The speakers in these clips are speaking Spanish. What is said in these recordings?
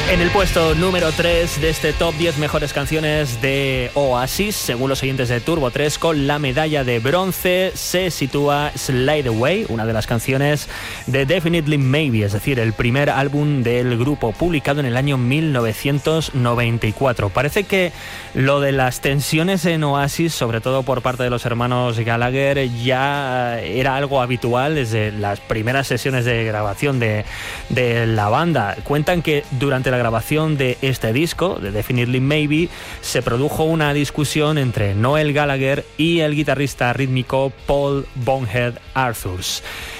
En el puesto número 3 de este top 10 mejores canciones de Oasis, según los oyentes de Turbo 3, con la medalla de bronce se sitúa Slide Away, una de las canciones de Definitely Maybe, es decir, el primer álbum del grupo, publicado en el año 1994. Parece que lo de las tensiones en Oasis, sobre todo por parte de los hermanos Gallagher, ya era algo habitual desde las primeras sesiones de grabación de la banda. Cuentan que durante la grabación de este disco, de Definitely Maybe, se produjo una discusión entre Noel Gallagher y el guitarrista rítmico Paul Bonehead Arthurs.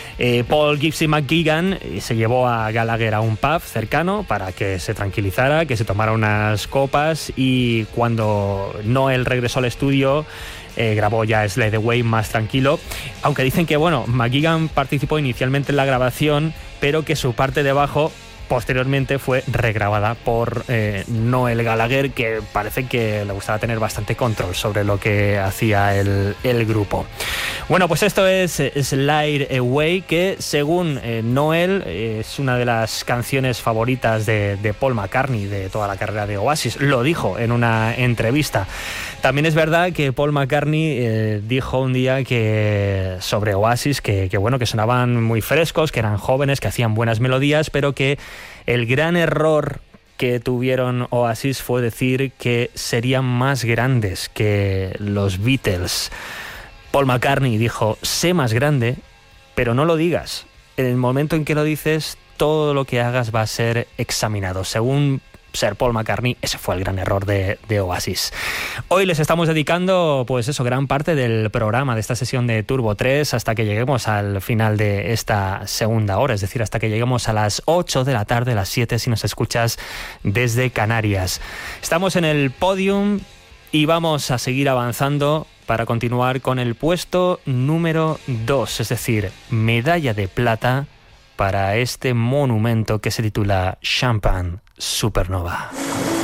Paul Gypsy McGuigan se llevó a Gallagher a un pub cercano para que se tranquilizara, que se tomara unas copas, y cuando Noel regresó al estudio grabó ya Slide Away más tranquilo, aunque dicen que McGuigan participó inicialmente en la grabación, pero que su parte de bajo posteriormente fue regrabada por Noel Gallagher, que parece que le gustaba tener bastante control sobre lo que hacía el grupo. Bueno, pues esto es Slide Away, que según Noel es una de las canciones favoritas de Paul McCartney de toda la carrera de Oasis. Lo dijo en una entrevista. También es verdad que Paul McCartney dijo un día que sobre Oasis que sonaban muy frescos, que eran jóvenes, que hacían buenas melodías, pero que el gran error que tuvieron Oasis fue decir que serían más grandes que los Beatles. Paul McCartney dijo: sé más grande, pero no lo digas. En el momento en que lo dices, todo lo que hagas va a ser examinado. Según Sir Paul McCartney, ese fue el gran error de Oasis. Hoy les estamos dedicando, gran parte del programa de esta sesión de Turbo 3 hasta que lleguemos al final de esta segunda hora, es decir, hasta que lleguemos a las 8 de la tarde, las 7 si nos escuchas desde Canarias. Estamos en el podium y vamos a seguir avanzando para continuar con el puesto número 2, es decir, medalla de plata para este monumento que se titula Champagne Supernova.